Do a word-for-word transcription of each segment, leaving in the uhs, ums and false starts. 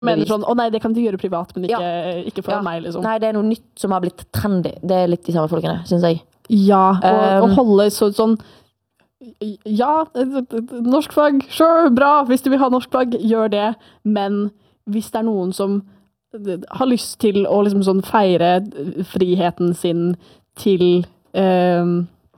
Men sånn, å nei, det kan du gjøre privat, men ikke, ja. ikke for ja. meg, liksom. Nei, det er noe nytt som har blitt trendy. Det er litt de samme folkene, synes jeg. Ja, og, um, og holde så, sånn, ja, norsk flagg, sure, bra, hvis du vil ha norsk flagg, gjør det, men hvis det er noen som har lyst til å liksom sånn feire friheten sin til, um,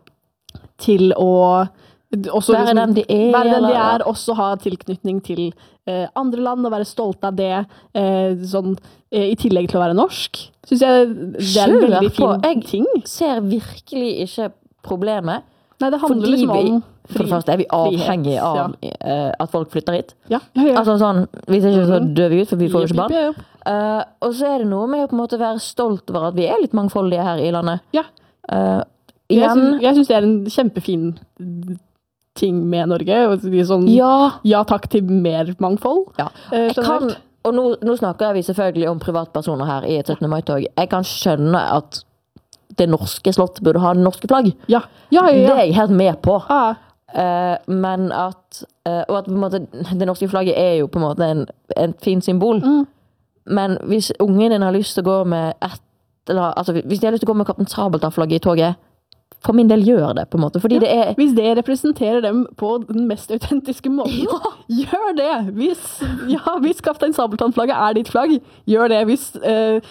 til å også være liksom, den de er, være den de eller? er, også ha tilknytning til eh, andre land, og være stolt av det, eh, sånn, eh, i tillegg til å være norsk. Synes jeg det er en veldig fin jeg ting. Jeg ser virkelig ikke problemet. Nei, det handler fordi liksom om vi, for det første er vi avhengig av ja. uh, at folk flytter hit. Ja, ja, ja. Altså sånn, hvis ikke så dør vi ut, for vi får jo ikke barn. Ja, ja, ja. Uh, og så er det noe med å på en måte være stolt over at vi er litt mangfoldige her i landet. Ja. Uh, jeg, synes, jeg synes det er en kjempefin ting med Norge, og sånn, ja. ja takk til mer mangfold. Ja. Jeg kan, og nå, nå snakker vi selvfølgelig om privatpersoner her i et syttende mai-tog. Jeg kan skjønne at det norske slott burde ha det norske flagg. Ja. Ja, ja, ja. Det er jeg helt med på. Ja. Uh, men at, uh, og at på en måte, det norske flagget er jo på en måte en, en fin symbol. Mm. Men hvis ungen din har lyst til å gå med et, eller, altså hvis de har lyst til å gå med Kaptein Sabeltann-flagget i toget, for min del gjør det, på en måte. Fordi ja, det er... Hvis det representerer dem på den mest autentiske måten, ja. gjør det. Hvis, ja, hvis Kaptein Sabeltann-flagget er ditt flagg, gjør det. Hvis eh,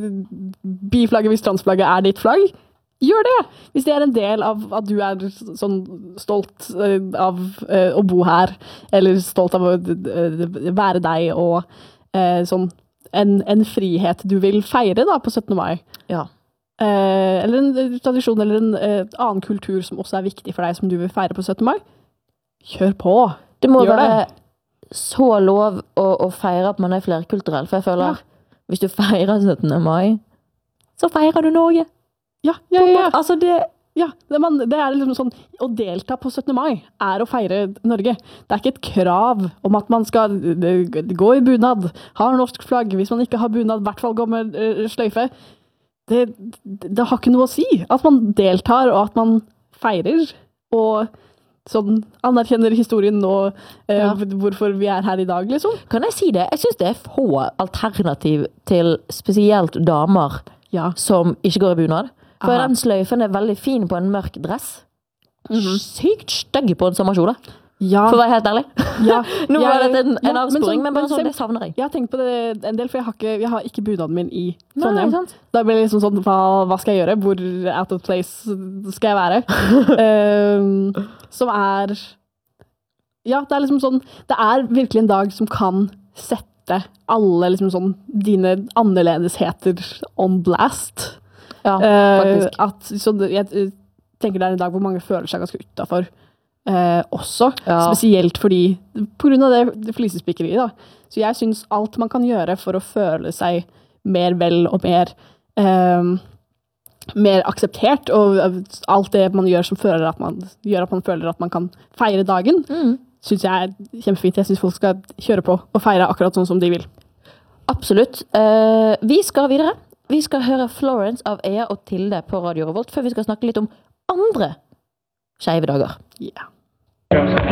biflagget, hvis transflagget er ditt flagg, gjør det. Hvis det er en del av at du er sånn stolt eh, av eh, å bo her, eller stolt av å eh, være deg, og eh, sånn en, en frihet du vil feire da, på syttende mai. Ja. Eh, eller en tradisjon, eller en eh, annen kultur som også er viktig for deg, som du vil feire på syttende mai. Kjør på! Det må Gjør være det. Så lov å, å feire at man er flerkulturell, for jeg føler, ja. hvis du feirer syttende mai, så feirer du Norge. Ja, ja, ja. Altså det... Ja, det, man, det er liksom sånn, å delta på syttende mai er å feire Norge. Det er ikke et krav om at man skal gå i bunad, ha norsk flagg, hvis man ikke har bunad, i hvert fall gå med uh, sløyfe. Det, det, det har ikke noe å si. At man deltar, og at man feirer, og sånn anerkjenner historien og uh, ja. hvorfor vi er her i dag, liksom. Kan jeg si det? Jeg synes det er få alternativ til spesielt damer ja. som ikke går i bunad. For Aha. den sløyfen er veldig fin på en mørk dress. Mm-hmm. Sykt stygg på en sommerkjole. Ja. For å være helt ærlig. Ja. Nå jeg, var det en, en ja, avsporing, men, sånn, men bare sånn, det savner jeg. Jeg har tenkt på det en del, for jeg har ikke, jeg har ikke bunaden min i Trondheim. Nei, da blir det liksom sånn, hva, hva skal jeg gjøre? Hvor out of place skal jeg være? um, som er... Ja, det er liksom sånn, det er virkelig en dag som kan sette alle liksom sånn, dine annerledesheter on blast. Ja, faktisk. Uh, at, så jeg tenker det er en dag hvor mange føler seg ganske utenfor uh, også, ja. Spesielt fordi på grunn av det, det flisespikkeriet da. Så jeg synes alt man kan gjøre for å føle seg mer vel og mer uh, mer akseptert, og alt det man gjør som føler at man, gjør at man føler at man kan feire dagen, mm. synes jeg er kjempefint. Jeg synes folk skal kjøre på og feire akkurat sånn som de vil. Absolutt. Uh, vi skal videre. Vi skal høre Florence av Ea og Tilde på Radio Revolt, før vi skal snakke litt om andre skeive dager. Ja. Yeah.